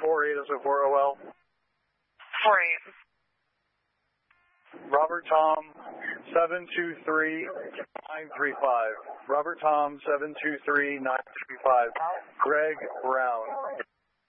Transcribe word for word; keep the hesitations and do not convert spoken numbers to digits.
four eight oh four O L. four eight. Robert Tom, seven two three nine three five. Robert Tom, seven two three nine three five. Greg Brown.